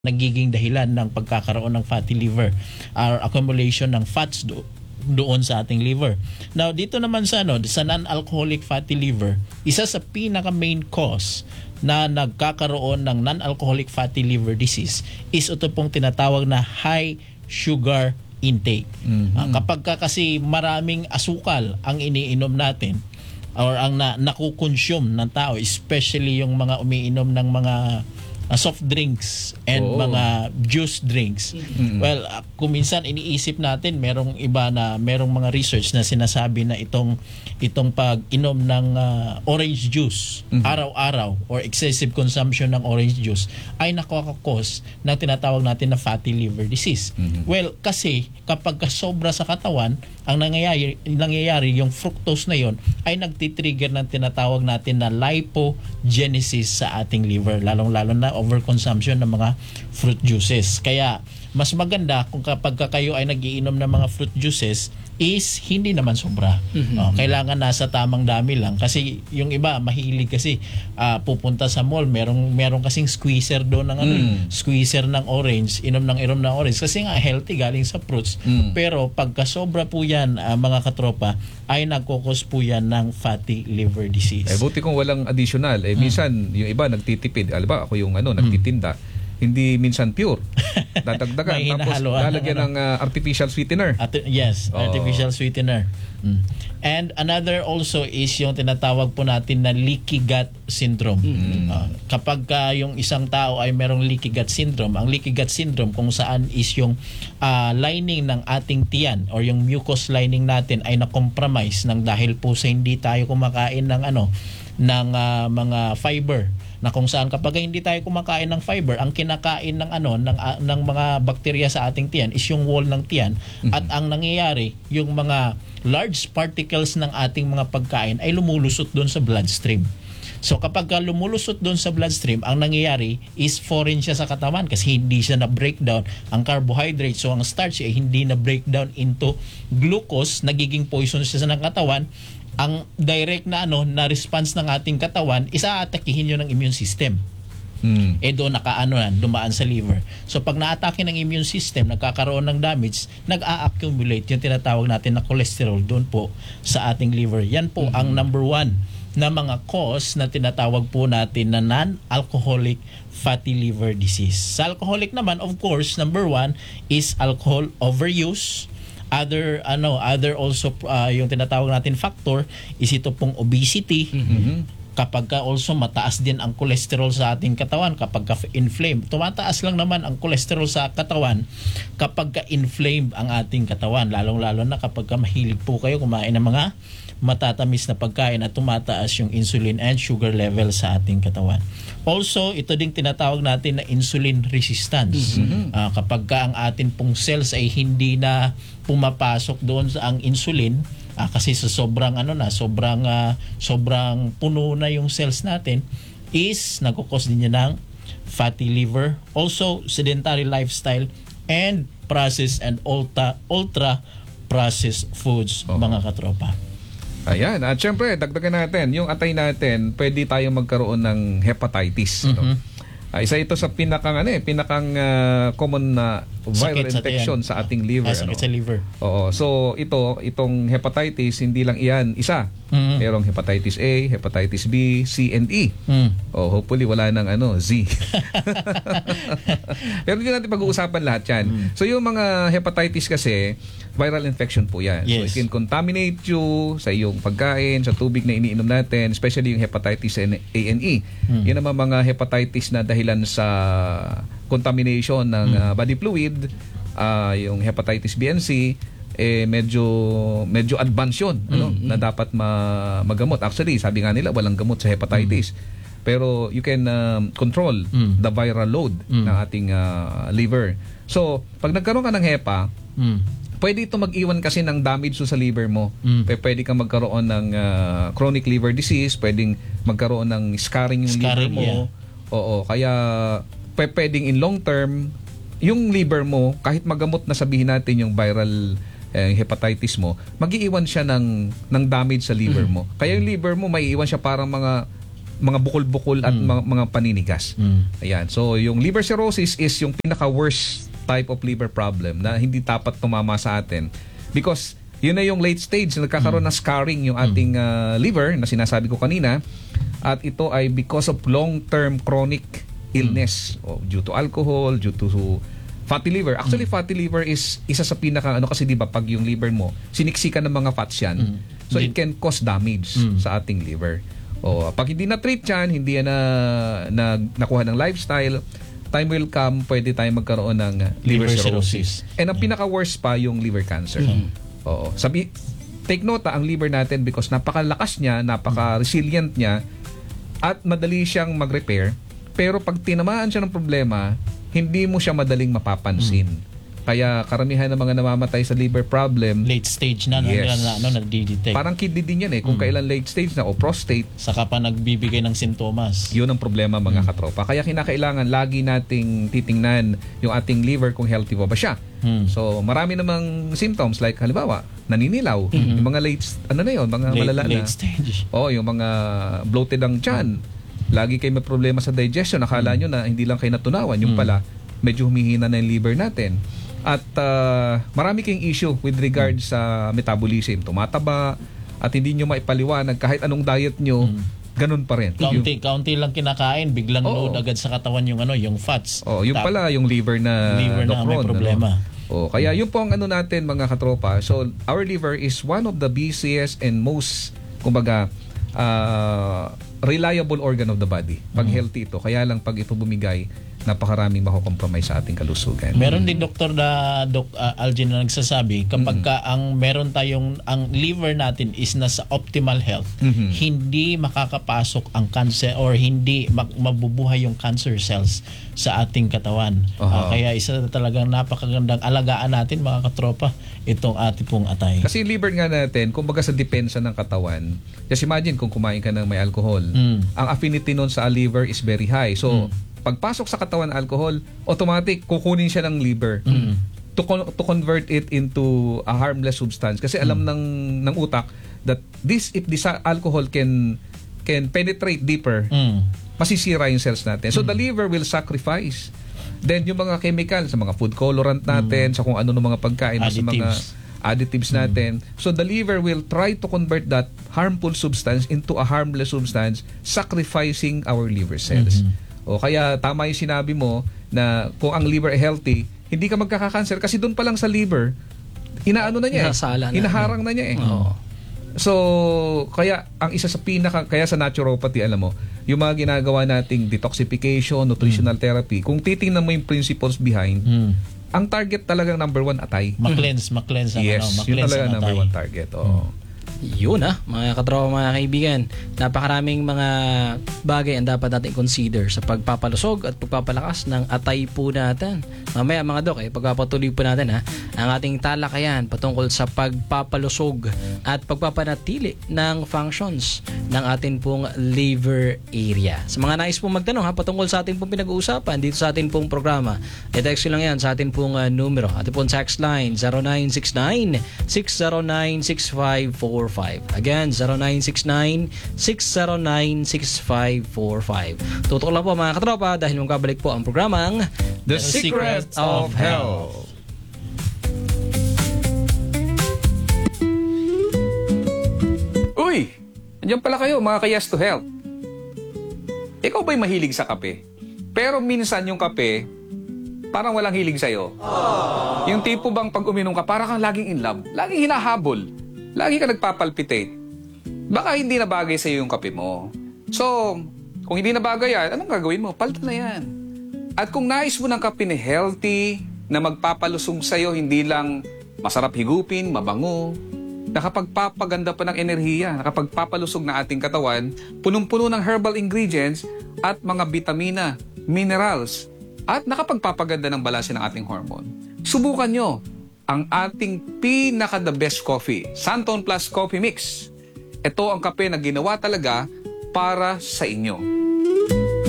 nagiging dahilan ng pagkakaroon ng fatty liver or accumulation ng fats doon sa ating liver. Now dito naman sa sa non-alcoholic fatty liver, isa sa pinaka main cause na nagkakaroon ng non-alcoholic fatty liver disease is ito pong tinatawag na high sugar intake. Kapag kasi maraming asukal ang iniinom natin or ang nakukonsume ng tao, especially yung mga umiinom ng mga soft drinks and mga juice drinks. Well, kung minsan iniisip natin, merong iba na merong mga research na sinasabi na itong pag-inom ng orange juice araw-araw or excessive consumption ng orange juice ay nakakakos ng tinatawag natin na fatty liver disease. Well, kasi kapag sobra sa katawan, ang nangyayari yung fructose na yon ay nagtitrigger ng tinatawag natin na lipogenesis sa ating liver, lalong-lalo na overconsumption ng mga fruit juices. Kaya mas maganda kung kapag kayo ay nagiinom ng mga fruit juices is hindi naman sobra. Kailangan nasa tamang dami lang kasi yung iba mahilig kasi pupunta sa mall, merong kasing squeezer doon ng squeezer ng orange, inom ng orange kasi nga healthy galing sa fruits. Pero pagka sobra po yan mga katropa ay nagkukos po yan ng fatty liver disease. Buti kung walang additional. Minsan yung iba nagtitipid. Alba ako yung nagtitinda. Hindi minsan pure. Dadagdagan tapos lalagyan ng artificial sweetener. Artificial sweetener. And another also is yung tinatawag po natin na leaky gut syndrome. Kapag yung isang tao ay merong leaky gut syndrome, ang leaky gut syndrome kung saan is yung lining ng ating tiyan or yung mucous lining natin ay na-compromise ng dahil po sa hindi tayo kumakain ng ng mga fiber, na kung saan kapag hindi tayo kumakain ng fiber, ang kinakain ng ng mga bakterya sa ating tiyan is yung wall ng tiyan, at ang nangyayari yung mga large particles ng ating mga pagkain ay lumulusot doon sa bloodstream. So kapag lumulusot doon sa bloodstream, ang nangyayari is foreign siya sa katawan kasi hindi siya na-breakdown ang carbohydrate. So ang starch ay hindi na-breakdown into glucose, nagiging poison siya sa katawan. Ang direct na na response ng ating katawan, isa-atakihin yun ng immune system. Doon dumaan sa liver. So pag na-atake ng immune system, nagkakaroon ng damage, nag-a-accumulate yung tinatawag natin na cholesterol doon po sa ating liver. Yan po ang number one na mga cause na tinatawag po natin na non-alcoholic fatty liver disease. Sa alcoholic naman, of course, number one is alcohol overuse. Other also yung tinatawag natin factor is ito pong obesity. Kapag also mataas din ang cholesterol sa ating katawan kapag inflamed. Tumataas lang naman ang cholesterol sa katawan kapag inflamed ang ating katawan, lalong-lalo na kapag mahilig po kayo kumain ng mga matatamis na pagkain at tumataas yung insulin and sugar level sa ating katawan. Also, ito ding tinatawag natin na insulin resistance. Kapag ang atin pong cells ay hindi na pumapasok doon sa ang insulin, kasi sa sobrang sobrang puno na yung cells natin, is nagkukos din niya ng fatty liver. Also, sedentary lifestyle and processed and ultra processed foods, mga katropa. Ayan, at syempre dagdagan natin yung atay natin, pwede tayong magkaroon ng hepatitis. Isa ito sa pinakang common na viral infection sa ating liver. Sakit sa liver. Oo. So itong hepatitis, hindi lang iyan isa. Merong hepatitis A, hepatitis B, C and E. Hopefully wala nang Z. Pero hindi natin pag-uusapan lahat yan. So yung mga hepatitis kasi, viral infection po yan. So it can contaminate you sa iyong pagkain, sa tubig na iniinom natin, especially yung hepatitis A and E. Yun naman mga hepatitis na dahilan sa contamination ng body fluid. Yung hepatitis B and C, medyo advanced yun, na dapat magamot. Actually, sabi nga nila, walang gamot sa hepatitis. Pero you can control the viral load ng ating liver. So, pag nagkaroon ka ng hepa, pwede ito mag-iwan kasi ng damage sa liver mo. Pwede kang magkaroon ng chronic liver disease, pwedeng magkaroon ng scarring yung liver mo. Oo, kaya pwedeng in long term, yung liver mo, kahit magamot na sabihin natin yung viral hepatitis mo, mag-iiwan siya ng damage sa liver mo. Kaya yung liver mo, maiiwan siya parang mga mga bukol-bukol at mga paninigas. Ayan. So, yung liver cirrhosis is yung pinaka-worst type of liver problem na hindi dapat tumama sa atin because yun na yung late stage na nagkakaroon ng scarring yung ating liver na sinasabi ko kanina, at ito ay because of long-term chronic illness due to alcohol, due to fatty liver. Actually, fatty liver is isa sa pinaka kasi di ba pag yung liver mo siniksikan ng mga fats yan, so it can cause damage sa ating liver. Pag hindi na-treat yan, hindi yan na nakuha ng lifestyle, time will come, pwede tayong magkaroon ng liver cirrhosis. And ang pinaka-worst pa yung liver cancer. Take note ang liver natin because napakalakas niya, napaka-resilient niya, at madali siyang mag-repair. Pero pag tinamaan siya ng problema, hindi mo siya madaling mapapansin. Kaya karamihan ng mga namamatay sa liver problem, late stage na, na-detect. Parang kidney din yan kung kailan late stage na o prostate. Saka pa nagbibigay ng sintomas. Yun ang problema mga katropa. Kaya kinakailangan lagi nating titingnan yung ating liver kung healthy ba siya. So marami namang symptoms like halimbawa, naninilaw. Yung mga mga malala na. Late stage. Yung mga bloated ang tiyan. Lagi kayo may problema sa digestion. Akala nyo na hindi lang kayo natunawan. Yung pala, medyo humihina na yung liver natin. At marami kayong issue with regard sa metabolism. Tumataba at hindi nyo maipaliwanag kahit anong diet nyo, ganun pa rin. Kaunti lang kinakain, biglang load agad sa katawan yung fats. Yung pala yung liver na may problema. Kaya yun po ang natin mga katropa. So our liver is one of the busiest and most reliable organ of the body. Pag healthy ito, kaya lang pag ito bumigay, napakaraming makukompromise sa ating kalusugan. Meron din doktor na Algin na nagsasabi kapag meron tayong ang liver natin is nasa optimal health, hindi makakapasok ang cancer or hindi mabubuhay yung cancer cells sa ating katawan. Kaya isa talagang napakagandang alagaan natin mga katropa itong ating pong atay. Kasi liver nga natin, kumbaga sa depensa ng katawan, just imagine kung kumain ka ng may alcohol, ang affinity nun sa liver is very high. So pagpasok sa katawan ng alcohol, automatic kukunin siya ng liver to convert it into a harmless substance. Kasi alam ng utak that if this alcohol can penetrate deeper, masisira yung cells natin. So the liver will sacrifice. Then yung mga chemical sa mga food colorant natin, sa kung ano ng mga pagkain, sa mga additives natin. So the liver will try to convert that harmful substance into a harmless substance, sacrificing our liver cells. Kaya tama yung sinabi mo na kung ang liver ay healthy, hindi ka magkakakanser kasi doon pa lang sa liver, hinaharang na niya So, kaya ang isa sa kaya sa naturopathy, alam mo, yung mga ginagawa nating detoxification, nutritional therapy, kung titingnan mo yung principles behind, ang target talagang number 1, atay. Ma-cleanse ang yes, yun talaga number 1 target. Yun mga katropa, mga kaibigan, napakaraming mga bagay ang dapat natin consider sa pagpapalusog at pagpapalakas ng atay po natin. Mamaya mga dok, pagpapatuloy po natin ang ating talakayan patungkol sa pagpapalusog at pagpapanatili ng functions ng ating pong liver area. Sa mga nais pong magtanong patungkol sa ating pong pinag-uusapan dito sa ating pong programa, i-text lang yan sa ating pong numero. Ating pong text line 0969-609-6545. Again, 0969-609-6545. Tutok lang po mga katropa dahil magkabalik po ang programang The Secret of Health. Uy! Andiyan pala kayo mga ka-Yes to Health. Ikaw ba'y mahilig sa kape? Pero minsan yung kape, parang walang hilig sa'yo. Yung tipo bang pag uminom ka, parang kang laging in love, laging hinahabol. Lagi ka nagpapalpitate. Baka hindi na bagay sa iyo yung kape mo. So, kung hindi na bagay yan, anong gagawin mo? Palitan na yan. At kung nais mo ng kape na healthy, na magpapalusog sa iyo, hindi lang masarap higupin, mabango, nakapagpapaganda pa ng enerhiya, nakapagpapalusog na ating katawan, punong-puno ng herbal ingredients at mga vitamina, minerals, at nakapagpapaganda ng balanse ng ating hormone. Subukan nyo ang ating pinaka-the best coffee, Santon Plus Coffee Mix. Ito ang kape na ginawa talaga para sa inyo.